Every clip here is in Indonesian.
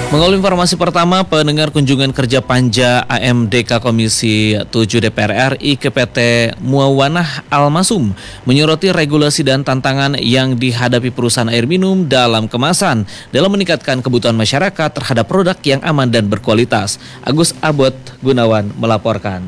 Mengawali informasi pertama, pendengar kunjungan kerja Panja AMDK Komisi 7 DPR RI ke PT Muawanah Al-Masum menyoroti regulasi dan tantangan yang dihadapi perusahaan air minum dalam kemasan dalam meningkatkan kebutuhan masyarakat terhadap produk yang aman dan berkualitas. Agus Abot Gunawan melaporkan.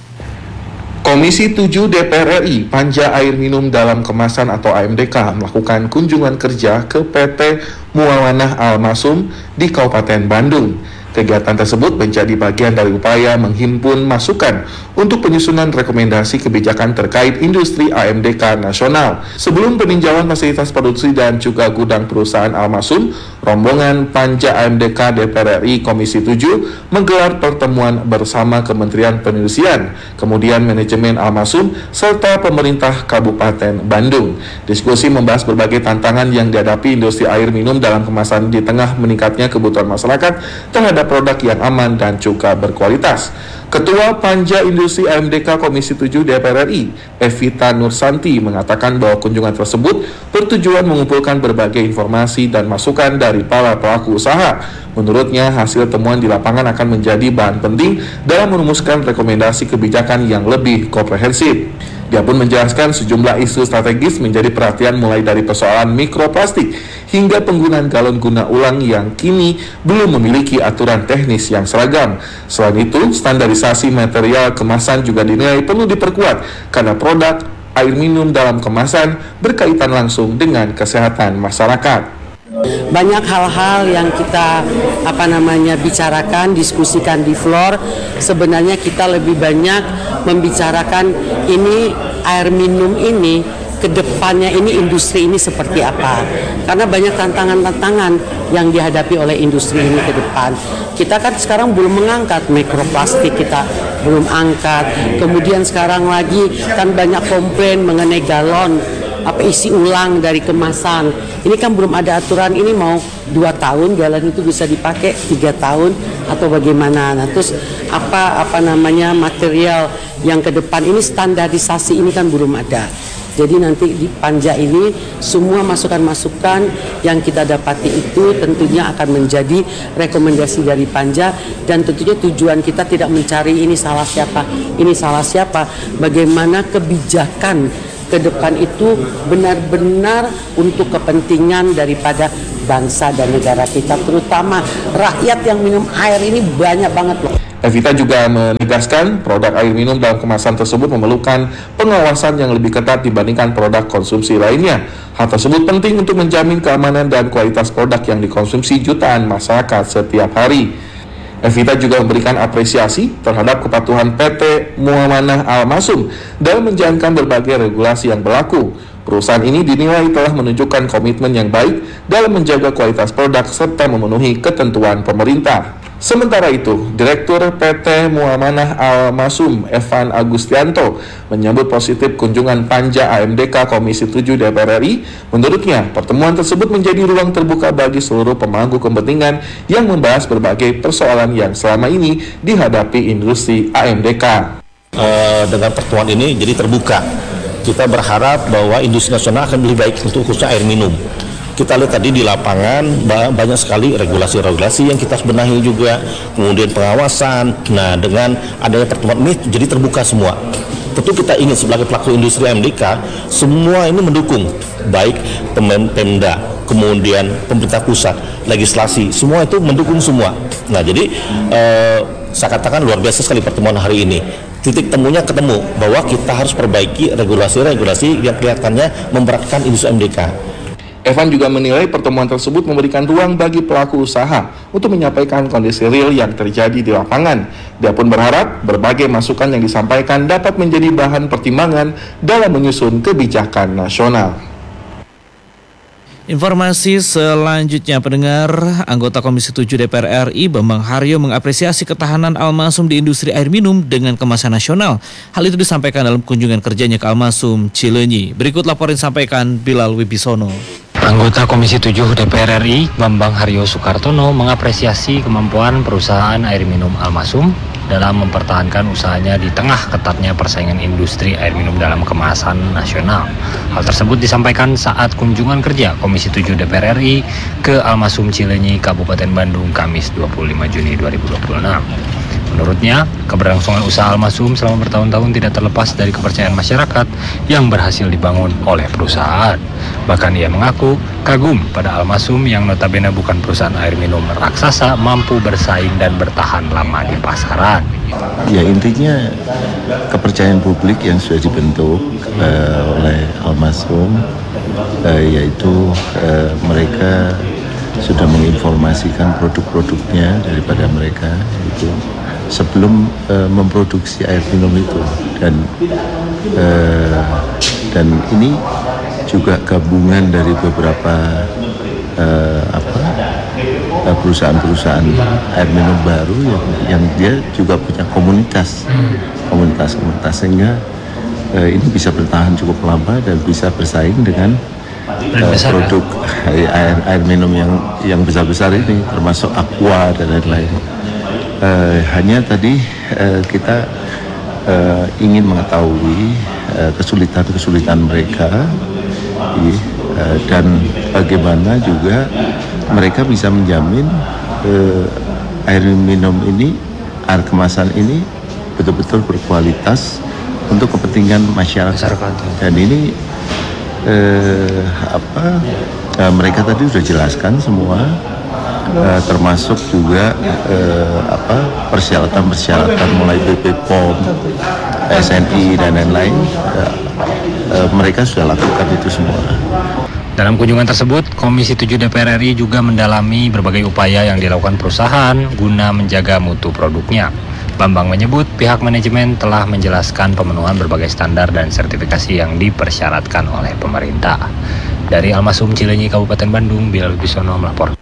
Komisi 7 DPR RI Panja Air Minum dalam Kemasan atau AMDK melakukan kunjungan kerja ke PT Muawanah Al-Masum di Kabupaten Bandung. Kegiatan tersebut menjadi bagian dari upaya menghimpun masukan untuk penyusunan rekomendasi kebijakan terkait industri AMDK nasional. Sebelum peninjauan fasilitas produksi dan juga gudang perusahaan Al-Masum, rombongan Panja AMDK DPR RI Komisi 7 menggelar pertemuan bersama Kementerian Perindustrian, kemudian manajemen Al-Masum, serta pemerintah Kabupaten Bandung. Diskusi membahas berbagai tantangan yang dihadapi industri air minum dalam kemasan di tengah meningkatnya kebutuhan masyarakat terhadap produk yang aman dan juga berkualitas. Ketua Panja Industri AMDK Komisi 7 DPR RI, Evita Nursanti, mengatakan bahwa kunjungan tersebut bertujuan mengumpulkan berbagai informasi dan masukan dari para pelaku usaha. Menurutnya, hasil temuan di lapangan akan menjadi bahan penting dalam merumuskan rekomendasi kebijakan yang lebih komprehensif. Dia pun menjelaskan sejumlah isu strategis menjadi perhatian mulai dari persoalan mikroplastik hingga penggunaan galon guna ulang yang kini belum memiliki aturan teknis yang seragam. Selain itu, standarisasi material kemasan juga dinilai perlu diperkuat karena produk air minum dalam kemasan berkaitan langsung dengan kesehatan masyarakat. Banyak hal-hal yang kita bicarakan, diskusikan di floor. Sebenarnya kita lebih banyak membicarakan ini air minum ini ke depannya, ini industri ini seperti apa. Karena banyak tantangan-tantangan yang dihadapi oleh industri ini ke depan. Kita kan sekarang belum mengangkat mikroplastik, kita belum angkat. Kemudian sekarang lagi kan banyak komplain mengenai galon isi ulang dari kemasan. Ini kan belum ada aturan, ini mau 2 tahun galon itu bisa dipakai 3 tahun atau bagaimana. Nah, terus material yang ke depan ini standarisasi ini kan belum ada. Jadi nanti di Panja ini semua masukan-masukan yang kita dapati itu tentunya akan menjadi rekomendasi dari Panja, dan tentunya tujuan kita tidak mencari ini salah siapa, bagaimana kebijakan ke depan itu benar-benar untuk kepentingan daripada bangsa dan negara kita, terutama rakyat yang minum air ini banyak banget loh. Evita juga menegaskan produk air minum dalam kemasan tersebut memerlukan pengawasan yang lebih ketat dibandingkan produk konsumsi lainnya. Hal tersebut penting untuk menjamin keamanan dan kualitas produk yang dikonsumsi jutaan masyarakat setiap hari. Evita juga memberikan apresiasi terhadap kepatuhan PT Muawanah Al-Masum dalam menjalankan berbagai regulasi yang berlaku. Perusahaan ini dinilai telah menunjukkan komitmen yang baik dalam menjaga kualitas produk serta memenuhi ketentuan pemerintah. Sementara itu, Direktur PT Muawanah Al-Masum, Evan Agustianto, menyambut positif kunjungan Panja AMDK Komisi 7 DPR RI. Menurutnya, pertemuan tersebut menjadi ruang terbuka bagi seluruh pemangku kepentingan yang membahas berbagai persoalan yang selama ini dihadapi industri AMDK. Dengan pertemuan ini jadi terbuka. Kita berharap bahwa industri nasional akan lebih baik untuk khususnya air minum. Kita lihat tadi di lapangan banyak sekali regulasi-regulasi yang kita benahi juga, kemudian pengawasan. Nah, dengan adanya pertemuan ini jadi terbuka semua. Tentu kita ingin sebagai pelaku industri AMDK semua ini mendukung, baik Pemda, kemudian pemerintah pusat, legislasi, semua itu mendukung semua. Nah, jadi saya katakan luar biasa sekali pertemuan hari ini. Titik temunya ketemu bahwa kita harus perbaiki regulasi-regulasi yang kelihatannya memberatkan industri AMDK. Evan juga menilai pertemuan tersebut memberikan ruang bagi pelaku usaha untuk menyampaikan kondisi real yang terjadi di lapangan. Dia pun berharap berbagai masukan yang disampaikan dapat menjadi bahan pertimbangan dalam menyusun kebijakan nasional. Informasi selanjutnya, pendengar, anggota Komisi 7 DPR RI Bambang Haryo mengapresiasi ketahanan Al-Masum di industri air minum dengan kemasan nasional. Hal itu disampaikan dalam kunjungan kerjanya ke Al-Masum Cileunyi. Berikut laporan disampaikan Bilal Wibisono. Anggota Komisi 7 DPR RI, Bambang Haryo Soekartono, mengapresiasi kemampuan perusahaan air minum Almasum dalam mempertahankan usahanya di tengah ketatnya persaingan industri air minum dalam kemasan nasional. Hal tersebut disampaikan saat kunjungan kerja Komisi 7 DPR RI ke Almasum Cileunyi, Kabupaten Bandung, Kamis 25 Juni 2026. Menurutnya, keberlangsungan usaha Almasum selama bertahun-tahun tidak terlepas dari kepercayaan masyarakat yang berhasil dibangun oleh perusahaan. Bahkan ia mengaku kagum pada Almasum yang notabene bukan perusahaan air minum raksasa mampu bersaing dan bertahan lama di pasaran. Ya, intinya kepercayaan publik yang sudah dibentuk oleh Almasum, yaitu mereka sudah menginformasikan produk-produknya daripada mereka itu sebelum memproduksi air minum itu, dan ini juga gabungan dari beberapa perusahaan-perusahaan air minum baru yang dia juga punya komunitas sehingga ini bisa bertahan cukup lama dan bisa bersaing dengan produk air minum yang besar-besar ini, termasuk Aqua dan lain-lain. Hanya tadi kita ingin mengetahui kesulitan mereka dan bagaimana juga mereka bisa menjamin air minum ini, air kemasan ini betul-betul berkualitas untuk kepentingan masyarakat. Dan ini mereka tadi sudah jelaskan semua, termasuk juga persyaratan mulai BPOM, SNI dan lain-lain, mereka sudah lakukan itu semua. Dalam kunjungan tersebut, Komisi 7 DPR RI juga mendalami berbagai upaya yang dilakukan perusahaan guna menjaga mutu produknya. Bambang menyebut pihak manajemen telah menjelaskan pemenuhan berbagai standar dan sertifikasi yang dipersyaratkan oleh pemerintah. Dari Almasum Cileunyi, Kabupaten Bandung, Bilal Bisono melaporkan.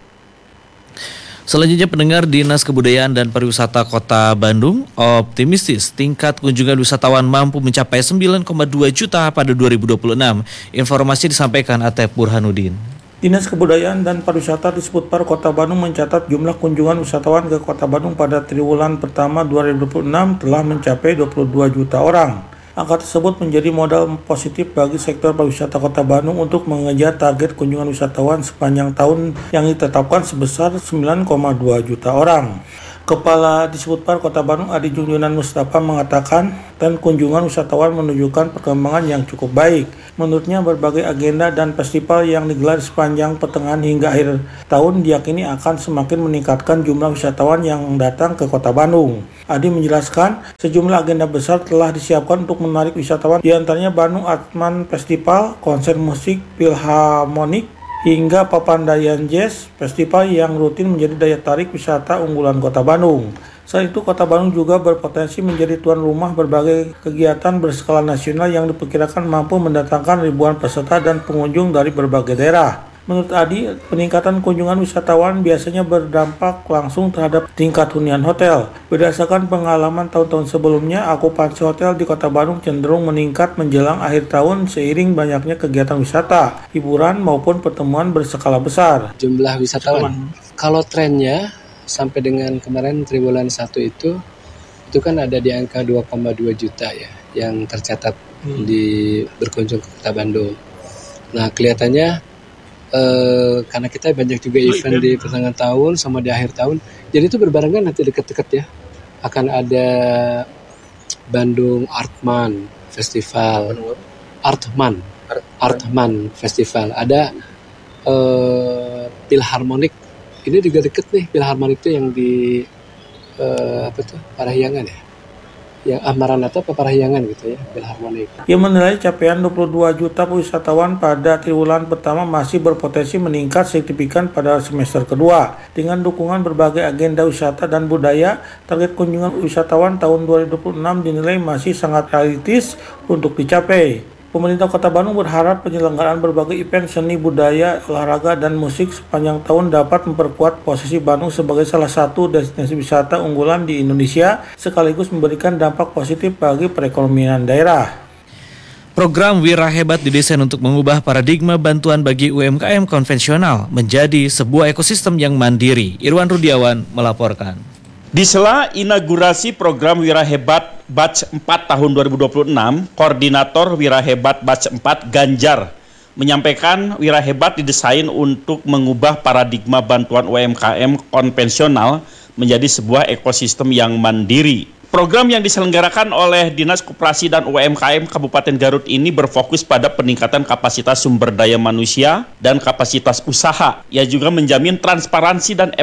Selanjutnya, pendengar, Dinas Kebudayaan dan Pariwisata Kota Bandung optimistis tingkat kunjungan wisatawan mampu mencapai 9,2 juta pada 2026. Informasi disampaikan Atep Burhanuddin. Dinas Kebudayaan dan Pariwisata Disputpar Kota Bandung mencatat jumlah kunjungan wisatawan ke Kota Bandung pada triwulan pertama 2026 telah mencapai 22 juta orang. Angka tersebut menjadi modal positif bagi sektor pariwisata Kota Bandung untuk mengejar target kunjungan wisatawan sepanjang tahun yang ditetapkan sebesar 9,2 juta orang. Kepala Disputpar Kota Bandung Adi Junjunan Mustafa mengatakan tren kunjungan wisatawan menunjukkan perkembangan yang cukup baik. Menurutnya, berbagai agenda dan festival yang digelar sepanjang pertengahan hingga akhir tahun diyakini akan semakin meningkatkan jumlah wisatawan yang datang ke Kota Bandung. Adi menjelaskan sejumlah agenda besar telah disiapkan untuk menarik wisatawan, diantaranya Bandung Artman Festival, konser musik Philharmonic, hingga Papandayan Jazz Festival yang rutin menjadi daya tarik wisata unggulan Kota Bandung. Selain itu, Kota Bandung juga berpotensi menjadi tuan rumah berbagai kegiatan berskala nasional yang diperkirakan mampu mendatangkan ribuan peserta dan pengunjung dari berbagai daerah. Menurut Adi, peningkatan kunjungan wisatawan biasanya berdampak langsung terhadap tingkat hunian hotel. Berdasarkan pengalaman tahun-tahun sebelumnya, okupansi hotel di Kota Bandung cenderung meningkat menjelang akhir tahun seiring banyaknya kegiatan wisata, hiburan maupun pertemuan berskala besar. Jumlah wisatawan, kalau trennya sampai dengan kemarin triwulan 1 itu kan ada di angka 2,2 juta ya yang tercatat di berkunjung ke Kota Bandung. Nah, kelihatannya karena kita banyak juga event di pertengahan tahun sama di akhir tahun, jadi itu berbarengan nanti deket-deket ya. Akan ada Bandung Artman Festival, Artman Festival, ada Philharmonic, ini juga deket nih. Philharmonic itu yang di Parahyangan ya, yang Maranatha apa Parahyangan gitu ya, Philharmonic. Ia menilai capaian 22 juta wisatawan pada triwulan pertama masih berpotensi meningkat signifikan pada semester kedua. Dengan dukungan berbagai agenda wisata dan budaya, target kunjungan wisatawan tahun 2026 dinilai masih sangat realistis untuk dicapai. Pemerintah Kota Bandung berharap penyelenggaraan berbagai event seni, budaya, olahraga, dan musik sepanjang tahun dapat memperkuat posisi Bandung sebagai salah satu destinasi wisata unggulan di Indonesia, sekaligus memberikan dampak positif bagi perekonomian daerah. Program Wira Hebat didesain untuk mengubah paradigma bantuan bagi UMKM konvensional menjadi sebuah ekosistem yang mandiri. Irwan Rudiawan melaporkan. Di sela inaugurasi program Wira Hebat Batch 4 tahun 2026, Koordinator Wira Hebat Batch 4 Ganjar menyampaikan Wira Hebat didesain untuk mengubah paradigma bantuan UMKM konvensional menjadi sebuah ekosistem yang mandiri. Program yang diselenggarakan oleh Dinas Koperasi dan UMKM Kabupaten Garut ini berfokus pada peningkatan kapasitas sumber daya manusia dan kapasitas usaha. Ia juga menjamin transparansi dan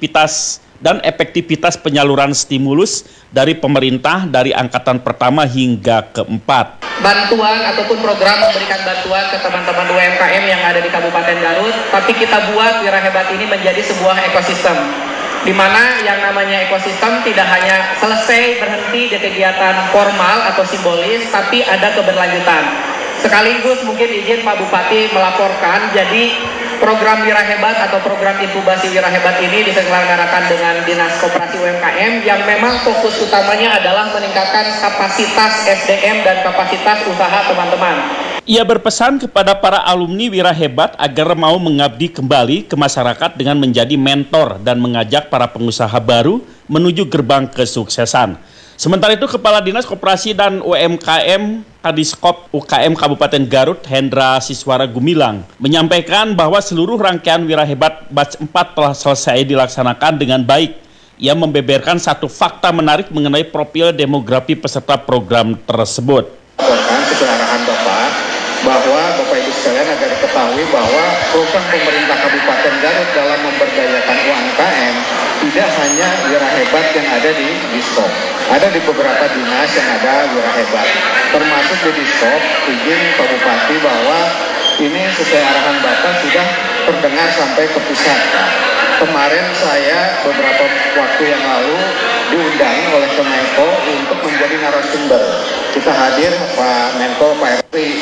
efektivitas penyaluran stimulus dari pemerintah dari angkatan pertama hingga keempat. Bantuan ataupun program memberikan bantuan ke teman-teman UMKM yang ada di Kabupaten Garut, tapi kita buat Wira Hebat ini menjadi sebuah ekosistem, di mana yang namanya ekosistem tidak hanya selesai berhenti di kegiatan formal atau simbolis, tapi ada keberlanjutan. Sekaligus mungkin izin Pak Bupati melaporkan, jadi program Wira Hebat atau program inkubasi Wira Hebat ini diselenggarakan dengan Dinas Koperasi UMKM yang memang fokus utamanya adalah meningkatkan kapasitas SDM dan kapasitas usaha teman-teman. Ia berpesan kepada para alumni Wira Hebat agar mau mengabdi kembali ke masyarakat dengan menjadi mentor dan mengajak para pengusaha baru menuju gerbang kesuksesan. Sementara itu, Kepala Dinas Koperasi dan UMKM Kadiskop UKM Kabupaten Garut, Hendra Siswara Gumilang, menyampaikan bahwa seluruh rangkaian Wira Hebat Batch 4 telah selesai dilaksanakan dengan baik. Ia membeberkan satu fakta menarik mengenai profil demografi peserta program tersebut. Sesuai arahan Bapak, bahwa Bapak Ibu sekalian agar diketahui bahwa program pemerintah Kabupaten Garut dalam memberdayakan UMKM tidak hanya Wira Hebat yang ada di Diskop. Ada di beberapa dinas yang ada Wira Hebat, termasuk di Diskop. Izin Pak Bupati bahwa ini sesuai arahan Bapak sudah terdengar sampai ke pusat. Kemarin saya beberapa waktu yang lalu diundang oleh Kemenko untuk menjadi narasumber. Kita hadir Pak Menko, Pak RI,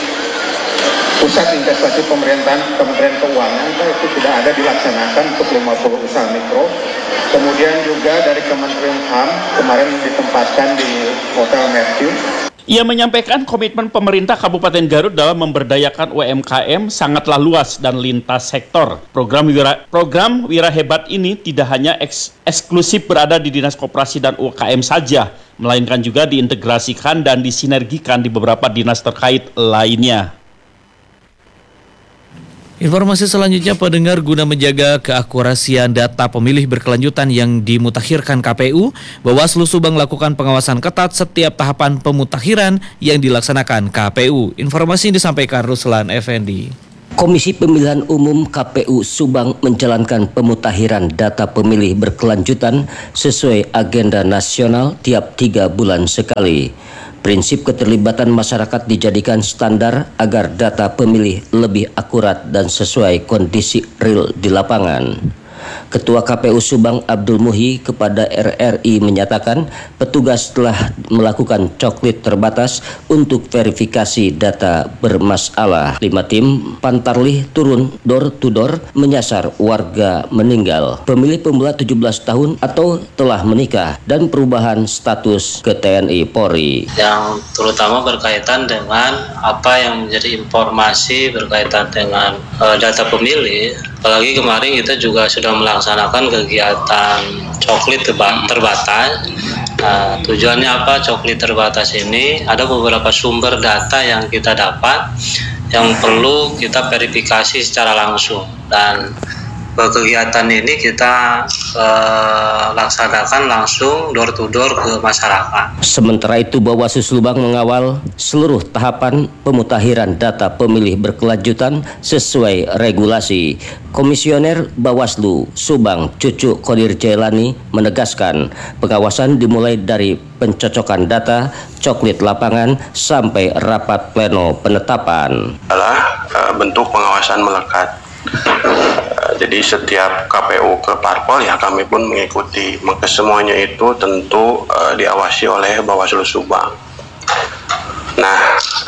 Pusat Investasi Pemerintahan Kementerian Keuangan itu sudah ada dilaksanakan untuk 50 usaha mikro. Kemudian juga dari Kementerian HAM kemarin ditempatkan di Hotel Matthew. Ia menyampaikan komitmen pemerintah Kabupaten Garut dalam memberdayakan UMKM sangatlah luas dan lintas sektor. Program Wira Hebat ini tidak hanya eksklusif berada di Dinas Koperasi dan UKM saja, melainkan juga diintegrasikan dan disinergikan di beberapa dinas terkait lainnya. Informasi selanjutnya, pendengar, guna menjaga keakurasian data pemilih berkelanjutan yang dimutakhirkan KPU, Bawaslu Subang melakukan pengawasan ketat setiap tahapan pemutakhiran yang dilaksanakan KPU. Informasi ini disampaikan Ruslan Effendi. Komisi Pemilihan Umum KPU Subang menjalankan pemutakhiran data pemilih berkelanjutan sesuai agenda nasional tiap 3 bulan sekali. Prinsip keterlibatan masyarakat dijadikan standar agar data pemilih lebih akurat dan sesuai kondisi real di lapangan. Ketua KPU Subang Abdul Muhi kepada RRI menyatakan petugas telah melakukan coklit terbatas untuk verifikasi data bermasalah. 5 tim Pantarlih turun door to door menyasar warga meninggal, pemilih pemula 17 tahun atau telah menikah, dan perubahan status ke TNI Polri. Yang terutama berkaitan dengan apa yang menjadi informasi berkaitan dengan data pemilih. Apalagi kemarin kita juga sudah melaksanakan kegiatan coklit terbatas. Tujuannya apa coklit terbatas ini? Ada beberapa sumber data yang kita dapat yang perlu kita verifikasi secara langsung, dan kegiatan ini kita laksanakan langsung door to door ke masyarakat. Sementara itu, Bawaslu Subang mengawal seluruh tahapan pemutakhiran data pemilih berkelanjutan sesuai regulasi. Komisioner Bawaslu Subang Cucu Qodir Jailani menegaskan pengawasan dimulai dari pencocokan data, coklit lapangan, sampai rapat pleno penetapan. Adalah bentuk pengawasan melekat. Jadi setiap KPU ke parpol ya kami pun mengikuti. Maka semuanya itu tentu diawasi oleh Bawaslu Subang. Nah,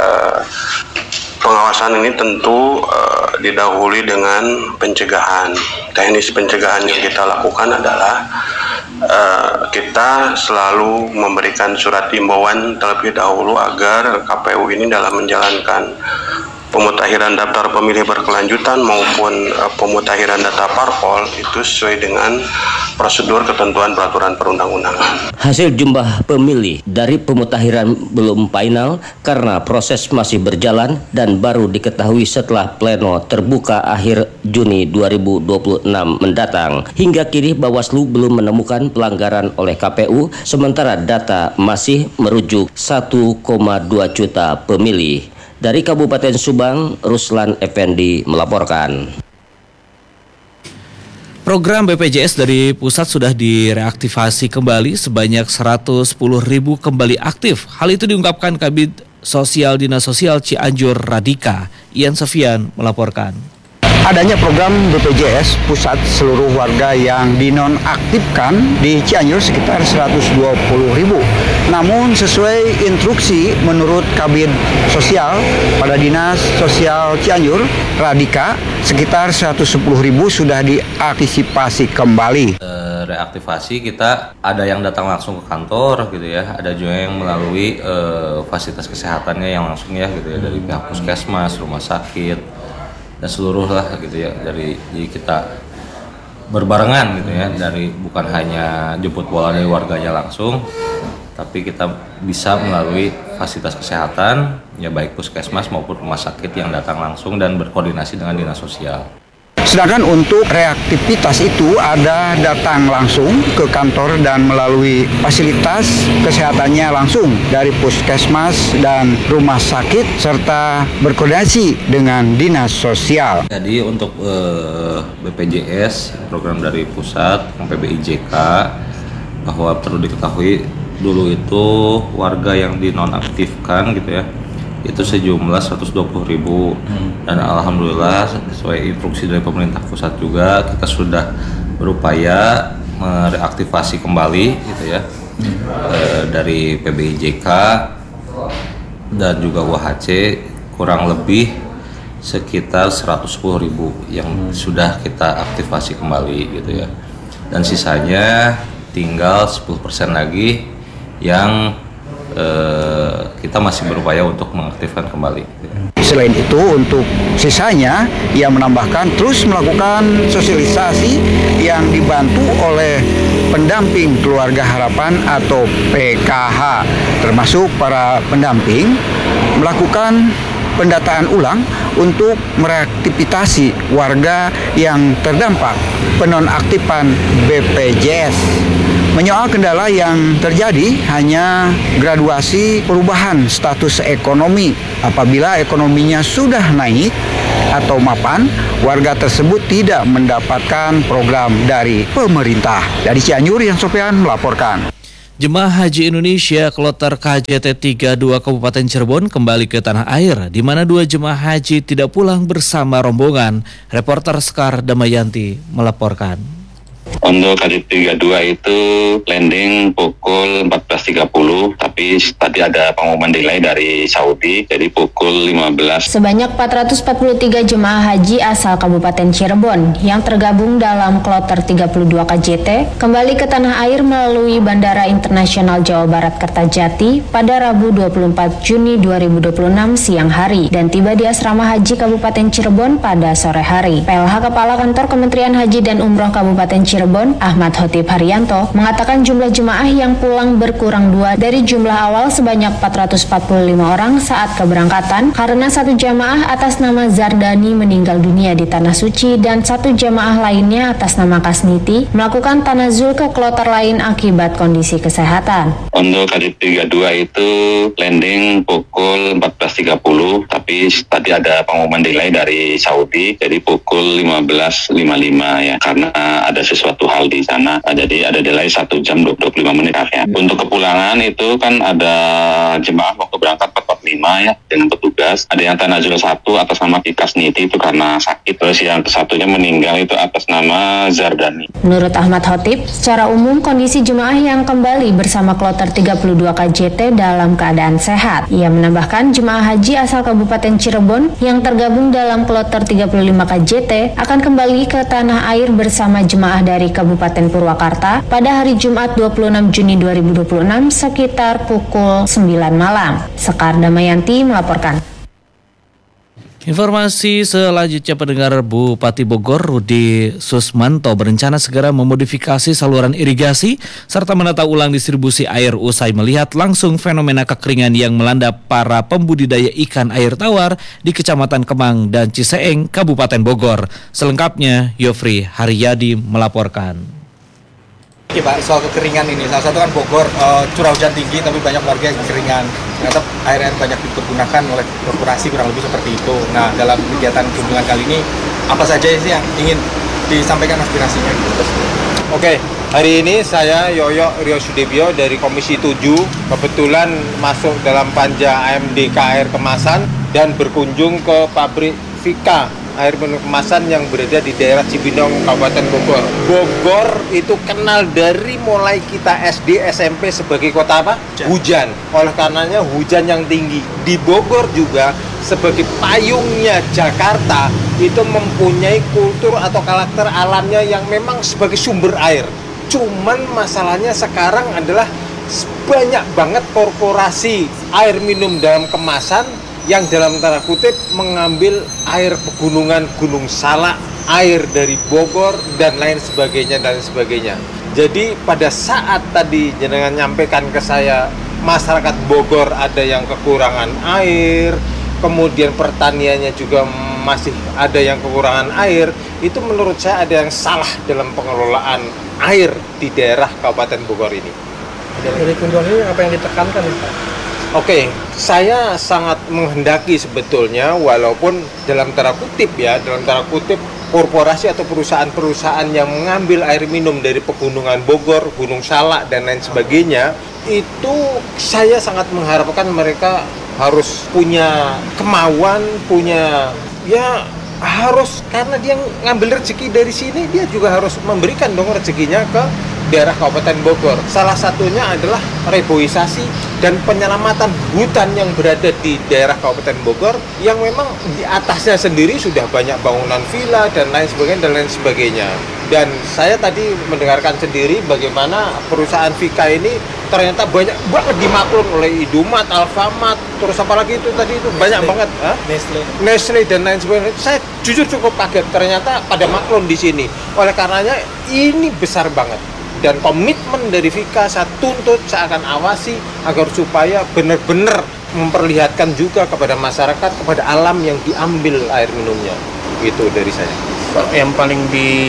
pengawasan ini tentu didahului dengan pencegahan. Teknis pencegahan yang kita lakukan adalah kita selalu memberikan surat himbauan terlebih dahulu agar KPU ini dalam menjalankan pemutakhiran daftar pemilih berkelanjutan maupun pemutakhiran data parpol itu sesuai dengan prosedur ketentuan peraturan perundang-undangan. Hasil jumlah pemilih dari pemutakhiran belum final karena proses masih berjalan dan baru diketahui setelah pleno terbuka akhir Juni 2026 mendatang. Hingga kini Bawaslu belum menemukan pelanggaran oleh KPU, sementara data masih merujuk 1,2 juta pemilih. Dari Kabupaten Subang, Ruslan Effendi melaporkan. Program BPJS dari pusat sudah direaktivasi kembali sebanyak 110.000 kembali aktif. Hal itu diungkapkan Kabid Sosial Dinas Sosial Cianjur Radika. Ian Sofian melaporkan. Adanya program BPJS pusat seluruh warga yang dinonaktifkan di Cianjur sekitar 120.000. Namun sesuai instruksi menurut Kabid Sosial pada Dinas Sosial Cianjur Radika, sekitar 110.000 sudah diantisipasi kembali. Reaktivasi kita ada yang datang langsung ke kantor gitu ya, ada juga yang melalui fasilitas kesehatannya yang langsung ya gitu ya, dari pihak puskesmas, rumah sakit dan seluruh lah gitu ya, jadi kita berbarengan gitu ya, dari bukan hanya jemput bola dari warganya langsung, tapi kita bisa melalui fasilitas kesehatan ya, baik puskesmas maupun rumah sakit yang datang langsung dan berkoordinasi dengan dinas sosial. Sedangkan untuk reaktivitas itu ada datang langsung ke kantor dan melalui fasilitas kesehatannya langsung dari puskesmas dan rumah sakit serta berkoordinasi dengan dinas sosial. Jadi untuk BPJS, program dari pusat, PBIJK, bahwa perlu diketahui dulu itu warga yang dinonaktifkan gitu ya, itu sejumlah 120.000 dan alhamdulillah sesuai instruksi dari pemerintah pusat juga kita sudah berupaya mereaktivasi kembali gitu ya, dari PBIJK dan juga UHC kurang lebih sekitar 110.000 yang sudah kita aktifasi kembali gitu ya, dan sisanya tinggal 10% lagi yang kita masih berupaya untuk mengaktifkan kembali. Selain itu, untuk sisanya ia menambahkan terus melakukan sosialisasi yang dibantu oleh pendamping keluarga harapan atau PKH, termasuk para pendamping melakukan pendataan ulang untuk mereaktivasi warga yang terdampak penonaktifan BPJS. Menyoal kendala yang terjadi hanya graduasi perubahan status ekonomi. Apabila ekonominya sudah naik atau mapan, warga tersebut tidak mendapatkan program dari pemerintah. Dari Cianjur, Ian Sofian melaporkan. Jemaah Haji Indonesia Kloter KJT 32 Kabupaten Cirebon kembali ke tanah air, di mana 2 jemaah haji tidak pulang bersama rombongan. Reporter Sekar Damayanti melaporkan. Untuk KJT 32 itu landing pukul 14.30, tapi tadi ada pengumuman delay dari Saudi, jadi pukul 15. Sebanyak 443 jemaah haji asal Kabupaten Cirebon yang tergabung dalam Kloter 32 KJT kembali ke tanah air melalui Bandara Internasional Jawa Barat Kertajati pada Rabu 24 Juni 2026 siang hari dan tiba di Asrama Haji Kabupaten Cirebon pada sore hari. PLH Kepala Kantor Kementerian Haji dan Umroh Kabupaten Cirebon, Ahmad Khotib Haryanto, mengatakan jumlah jemaah yang pulang berkurang 2 dari jumlah awal sebanyak 445 orang saat keberangkatan karena 1 jemaah atas nama Zardani meninggal dunia di Tanah Suci dan 1 jemaah lainnya atas nama Kasniti melakukan tanazul ke kloter lain akibat kondisi kesehatan. Untuk KJT 32 itu landing pukul 14.30, tapi tadi ada pengumuman delay dari Saudi, jadi pukul 15.55 ya, karena ada sesuatu hal di sana, jadi ada delay 1 jam 25 menit ya. Untuk kepulangan itu kan ada jemaah waktu berangkat 45 ya dengan petugas, ada yang tanazul 1 atas nama Kasniti itu karena sakit, terus yang satunya meninggal itu atas nama Zardani. Menurut Ahmad Khotib, secara umum kondisi jemaah yang kembali bersama Kloter 32 KJT dalam keadaan sehat. Ia menambahkan jemaah haji asal Kabupaten Cirebon yang tergabung dalam Kloter 35 KJT akan kembali ke tanah air bersama jemaah dari dari Kabupaten Purwakarta pada hari Jumat 26 Juni 2026 sekitar pukul 9 malam. Sekar Damayanti melaporkan. Informasi selanjutnya, pendengar, Bupati Bogor Rudi Susmanto berencana segera memodifikasi saluran irigasi serta menata ulang distribusi air usai melihat langsung fenomena kekeringan yang melanda para pembudidaya ikan air tawar di Kecamatan Kemang dan Ciseeng, Kabupaten Bogor. Selengkapnya, Yofri Haryadi melaporkan. Oke Pak, soal kekeringan ini, salah satu kan Bogor curah hujan tinggi tapi banyak warga yang kekeringan. Ternyata air banyak dipergunakan oleh korporasi, kurang lebih seperti itu. Nah, dalam kegiatan kunjungan kali ini, apa saja sih yang ingin disampaikan aspirasinya? Oke, hari ini saya Yoyo Rio Sudebyo dari Komisi 7 kebetulan masuk dalam panja AMDK air kemasan dan berkunjung ke pabrik Vika air minum kemasan yang berada di daerah Cibinong, Kabupaten Bogor. Bogor itu kenal dari mulai kita SD, SMP sebagai kota apa? Hujan. Oleh karenanya hujan yang tinggi. Di Bogor juga sebagai payungnya Jakarta itu mempunyai kultur atau karakter alamnya yang memang sebagai sumber air. Cuman masalahnya sekarang adalah banyak banget korporasi air minum dalam kemasan yang dalam tanda kutip mengambil air pegunungan Gunung Salak, air dari Bogor dan lain sebagainya. Jadi pada saat tadi jenengan nyampaikan ke saya masyarakat Bogor ada yang kekurangan air, kemudian pertaniannya juga masih ada yang kekurangan air, itu menurut saya ada yang salah dalam pengelolaan air di daerah Kabupaten Bogor ini. Dari kunjungan ini apa yang ditekankan Pak? Oke, saya sangat menghendaki sebetulnya walaupun dalam tanda kutip korporasi atau perusahaan-perusahaan yang mengambil air minum dari pegunungan Bogor, Gunung Salak dan lain sebagainya, itu saya sangat mengharapkan mereka harus punya kemauan, harus, karena dia ngambil rezeki dari sini, dia juga harus memberikan dong rezekinya ke daerah Kabupaten Bogor. Salah satunya adalah reboisasi dan penyelamatan hutan yang berada di daerah Kabupaten Bogor yang memang di atasnya sendiri sudah banyak bangunan villa dan lain sebagainya. Dan saya tadi mendengarkan sendiri bagaimana perusahaan Vika ini ternyata banyak banget dimaklun oleh Indomaret, Alfamart, terus apalagi itu tadi itu banyak banget, Nestle dan lain sebagainya. Saya jujur cukup kaget ternyata pada maklun di sini. Oleh karenanya ini besar banget. Dan komitmen dari Vika saya tuntut, saya akan awasi agar supaya benar-benar memperlihatkan juga kepada masyarakat, kepada alam yang diambil air minumnya. Gitu dari saya. Yang paling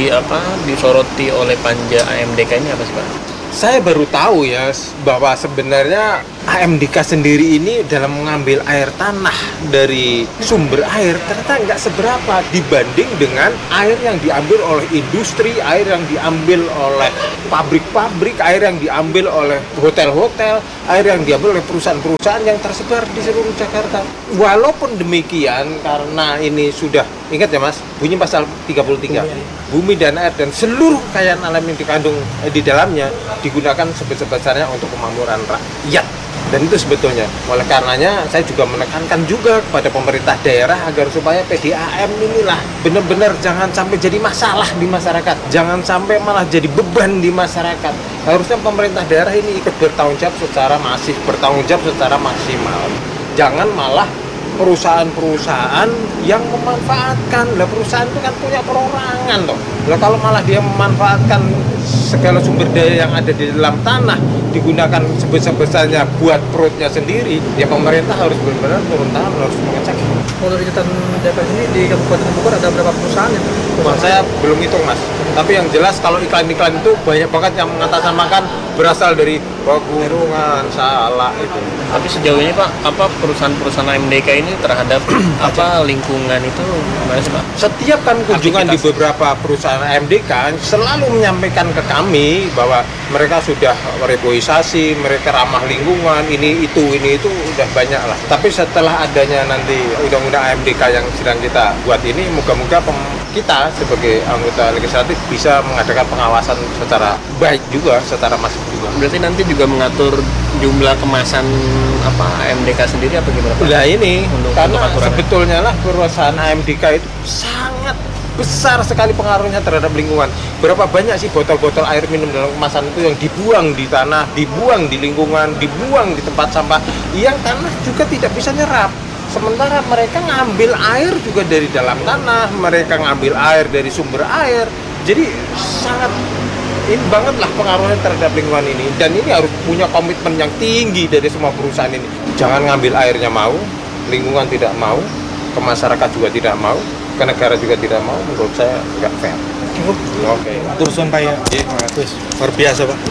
disoroti oleh panja AMDK ini apa sih Pak? Saya baru tahu ya bahwa sebenarnya AMDK sendiri ini dalam mengambil air tanah dari sumber air ternyata nggak seberapa dibanding dengan air yang diambil oleh industri, air yang diambil oleh pabrik-pabrik, air yang diambil oleh hotel-hotel, air yang diambil oleh perusahaan-perusahaan yang tersebar di seluruh Jakarta. Walaupun demikian, karena ini sudah, ingat ya Mas, bunyi pasal 33, bumi dan air dan seluruh kekayaan alam yang dikandung di dalamnya digunakan sebesar-besarnya untuk kemakmuran rakyat. Dan itu sebetulnya, oleh karenanya saya juga menekankan juga kepada pemerintah daerah agar supaya PDAM inilah benar-benar jangan sampai jadi masalah di masyarakat, jangan sampai malah jadi beban di masyarakat. Harusnya pemerintah daerah ini ikut bertanggung jawab secara masif, bertanggung jawab secara maksimal. Jangan malah perusahaan-perusahaan yang memanfaatkan. Lah perusahaan itu kan punya perorangan toh. Lah kalau malah dia memanfaatkan segala sumber daya yang ada di dalam tanah digunakan sebesar-besarnya buat perutnya sendiri, ya pemerintah harus benar-benar turun tangan, harus mengecek. Untuk kegiatan DPR ini di Kabupaten Bogor ada berapa perusahaan itu? Saya belum hitung Mas, tapi yang jelas kalau iklan-iklan itu banyak banget yang mengatasnamakan berasal dari pegunungan Salak itu. Tapi sejauh ini Pak, apa perusahaan-perusahaan AMDK ini terhadap lingkungan itu gimana sih Pak? Setiap kan kunjungan di beberapa perusahaan AMDK selalu menyampaikan ke kami bahwa mereka sudah reboisasi, mereka ramah lingkungan, ini itu udah banyak lah. Tapi setelah adanya nanti undang-undang AMDK yang sedang kita buat ini, moga-moga kita sebagai anggota legislatif bisa mengadakan pengawasan secara baik juga, secara masif juga. Berarti nanti juga mengatur jumlah kemasan AMDK sendiri apa gimana Pak? Nah ini, karena sebetulnya lah perusahaan AMDK itu sangat besar sekali pengaruhnya terhadap lingkungan. Berapa banyak sih botol-botol air minum dalam kemasan itu yang dibuang di tanah, dibuang di lingkungan, dibuang di tempat sampah, yang tanah juga tidak bisa nyerap. Sementara mereka ngambil air juga dari dalam tanah, mereka ngambil air dari sumber air. Jadi sangat ini banget lah pengaruhnya terhadap lingkungan ini. Dan ini harus punya komitmen yang tinggi dari semua perusahaan ini. Jangan ngambil airnya mau, lingkungan tidak mau, ke masyarakat juga tidak mau, ke negara juga tidak mau. Menurut saya nggak fair. Oke. Terusan Pak ya. Terus luar biasa Pak.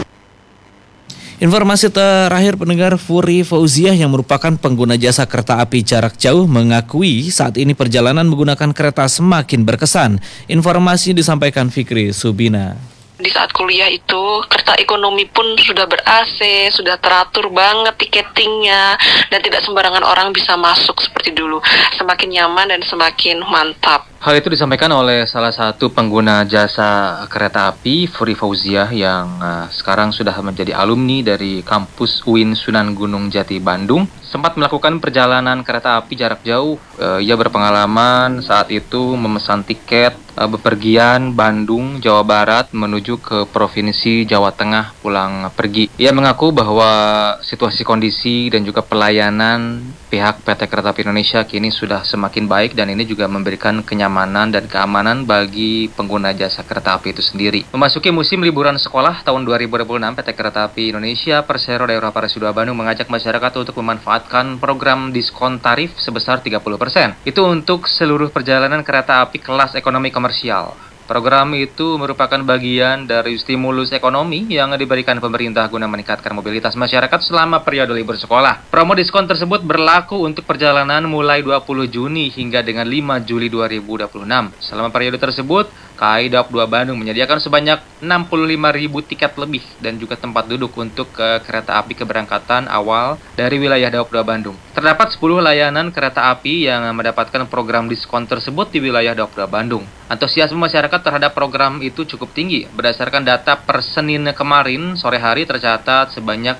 Informasi terakhir, pendengar, Furi Fauziah yang merupakan pengguna jasa kereta api jarak jauh mengakui saat ini perjalanan menggunakan kereta semakin berkesan. Informasi disampaikan Fikri Subina. Di saat kuliah itu kereta ekonomi pun sudah ber-AC, sudah teratur banget tiketingnya, dan tidak sembarangan orang bisa masuk seperti dulu. Semakin nyaman dan semakin mantap. Hal itu disampaikan oleh salah satu pengguna jasa kereta api, Furi Fauziah, yang sekarang sudah menjadi alumni dari kampus UIN Sunan Gunung Jati, Bandung. Sempat melakukan perjalanan kereta api jarak jauh. Ia berpengalaman saat itu memesan tiket bepergian Bandung, Jawa Barat menuju ke Provinsi Jawa Tengah pulang pergi. Ia mengaku bahwa situasi kondisi dan juga pelayanan pihak PT Kereta Api Indonesia kini sudah semakin baik, dan ini juga memberikan kenyamanan dan keamanan bagi pengguna jasa kereta api itu sendiri. Memasuki musim liburan sekolah tahun 2026, PT Kereta Api Indonesia Persero Daerah Operasi 2 Bandung mengajak masyarakat untuk memanfaatkan program diskon tarif sebesar 30%. Itu untuk seluruh perjalanan kereta api kelas ekonomi komersial. Program itu merupakan bagian dari stimulus ekonomi yang diberikan pemerintah guna meningkatkan mobilitas masyarakat selama periode libur sekolah. Promo diskon tersebut berlaku untuk perjalanan mulai 20 Juni hingga dengan 5 Juli 2026. Selama periode tersebut, KAI Daop 2 Bandung menyediakan sebanyak 65.000 tiket lebih dan juga tempat duduk untuk kereta api keberangkatan awal dari wilayah Daop 2 Bandung. Terdapat 10 layanan kereta api yang mendapatkan program diskon tersebut di wilayah Daop 2 Bandung. Antusiasme masyarakat terhadap program itu cukup tinggi. Berdasarkan data per Senin kemarin, sore hari tercatat sebanyak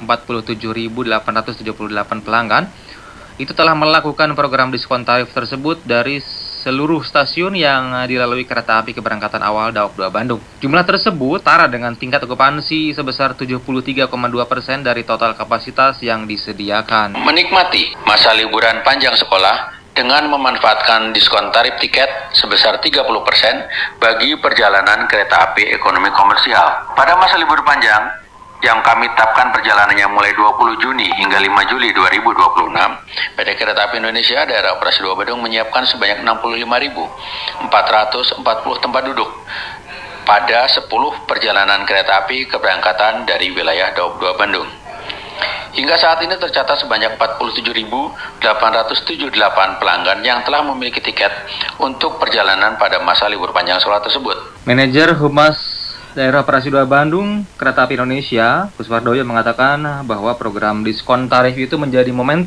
47.878 pelanggan itu telah melakukan program diskon tarif tersebut dari seluruh stasiun yang dilalui kereta api keberangkatan awal Daop 2 Bandung. Jumlah tersebut setara dengan tingkat okupansi sebesar 73,2% dari total kapasitas yang disediakan. Menikmati masa liburan panjang sekolah dengan memanfaatkan diskon tarif tiket sebesar 30% bagi perjalanan kereta api ekonomi komersial. Pada masa libur panjang yang kami tetapkan perjalanannya mulai 20 Juni hingga 5 Juli 2026, PT Kereta Api Indonesia Daerah Operasi 2 Bandung menyiapkan sebanyak 65.440 tempat duduk pada 10 perjalanan kereta api keberangkatan dari wilayah Daop 2 Bandung. Hingga saat ini tercatat sebanyak 47.878 pelanggan yang telah memiliki tiket untuk perjalanan pada masa libur panjang sekolah tersebut. Manajer Humas Daerah Operasi 2 Bandung Kereta Api Indonesia, Kuswardoyo, mengatakan bahwa program diskon tarif itu menjadi momentum